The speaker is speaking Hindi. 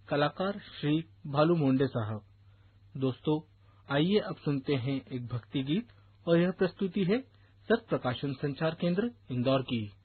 कलाकार श्री भालू मोंडे साहब। दोस्तों, आइए अब सुनते हैं एक भक्ति गीत और यह प्रस्तुति है सत प्रकाशन संचार केंद्र इंदौर की।